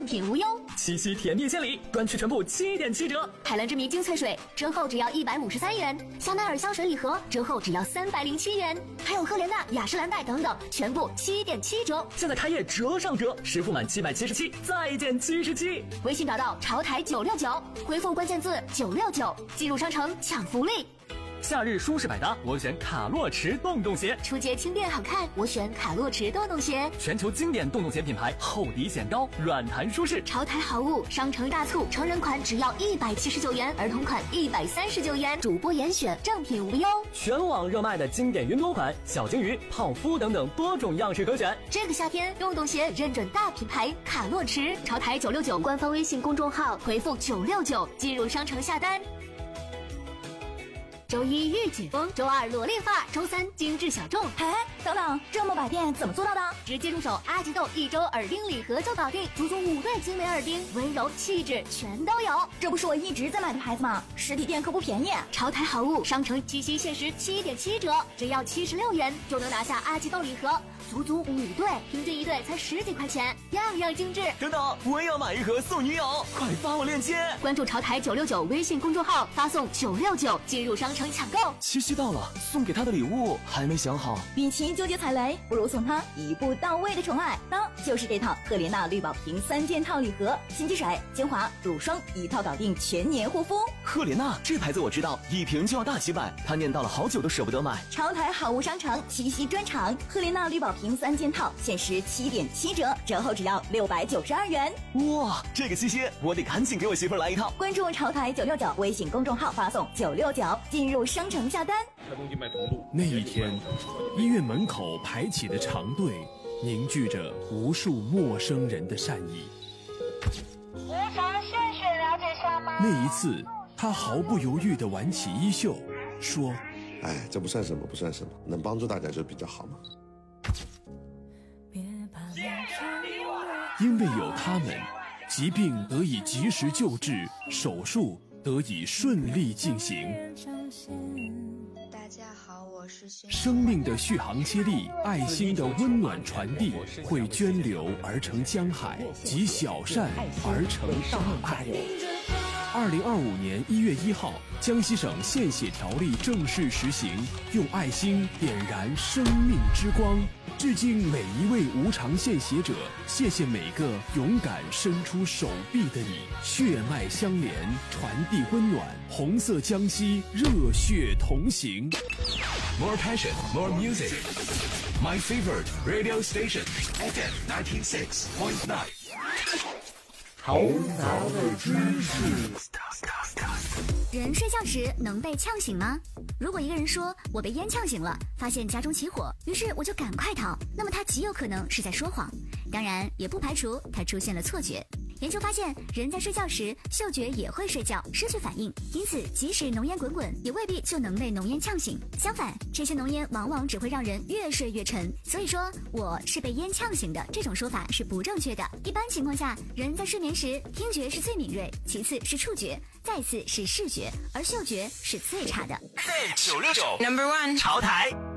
品无忧。 七夕甜蜜献礼，专区全部7.7折。 海蓝之谜精粹水折后只要153元，香奈儿香水礼盒折后只要307元，还有赫莲娜、雅诗兰黛等等，全部7.7折。 现在开业折上折，实付满777再减77。 微信找到潮台969，回复关键字969，进入商城抢福利。 夏日舒适百搭，我选卡洛驰洞洞鞋。 出街轻便好看，我选卡洛驰洞洞鞋。 全球经典洞洞鞋品牌，厚底显高，软弹舒适。 潮台好物，商城大促，成人款只要179元，儿童款139元，主播严选，正品无忧。 全网热卖的经典云朵款、小金鱼、泡芙等等多种样式可选。 这个夏天，洞洞鞋认准大品牌卡洛驰。潮台969官方微信公众号回复969，进入商城下单。周一御姐风，周二萝莉发，周三精致小众。 哎，等等，这么百变怎么做到的？ 直接入手阿吉豆1周耳钉礼盒就搞定，足足5对精美耳钉，温柔气质全都有。 这不是我一直在买的牌子吗？实体店可不便宜。 潮台好物，商城七夕限时7.7折，只要76元就能拿下阿吉豆礼盒，足足5对，平均1对才10几块钱，样样精致。 等等，我也要买一盒送女友，快发我链接！ 关注潮台969微信公众号，发送969进入商城抢购。 七夕到了，送给他的礼物还没想好。 与其纠结踩雷，不如送他一步到位的宠爱，那就是这套赫莲娜绿宝瓶3件套礼盒，洗肌水、精华、乳霜一套搞定全年护肤。 赫莲娜这牌子我知道，一瓶就要大几百，他念叨了好久都舍不得买。 潮台好物商城七夕专场，赫莲娜绿宝瓶3件套限时7.7折，折后只要692元。 哇，这个七夕我得赶紧给我媳妇来一套。 关注潮台969微信公众号，发送969进入商城下单。 那一天，医院门口排起的长队凝聚着无数陌生人的善意。 无偿献血了解下吗？ 那一次，他毫不犹豫地挽起衣袖，说：“ 哎，这不算什么，不算什么，能帮助大家就比较好嘛。” 因为有他们，疾病得以及时救治，手术得以顺利进行。 大家好，我是生命的续航接力，爱心的温暖传递，会涓流而成江海，集小善而成大爱。2025年1月1号，江西省献血条例正式实行，用爱心点燃生命之光。致敬每一位无偿献血者，谢谢每个勇敢伸出手臂的你，血脉相连，传递温暖，红色江西，热血同行。 More passion, more music. My favorite radio station, FM 96.9. 头脑的知识。 人睡觉时能被呛醒吗？如果一个人说我被烟呛醒了，发现家中起火，于是我就赶快逃，那么他极有可能是在说谎，当然也不排除他出现了错觉。研究发现，人在睡觉时嗅觉也会睡觉，失去反应，因此即使浓烟滚滚，也未必就能被浓烟呛醒。相反，这些浓烟往往只会让人越睡越沉。所以说我是被烟呛醒的这种说法是不正确的。一般情况下，人在睡眠时听觉是最敏锐，其次是触觉，再次是视觉，而嗅觉是最差的。 969 Number 1潮台。